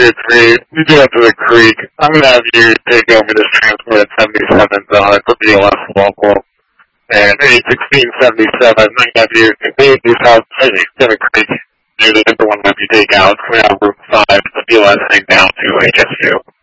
you do it to the creek. I'm going to have you take over this transport at 77 for BLS local. And 81677, I'm going to have you continue these houses to the creek near the number one that you take out. Coming out Route 5, the BLS thing down to HSU.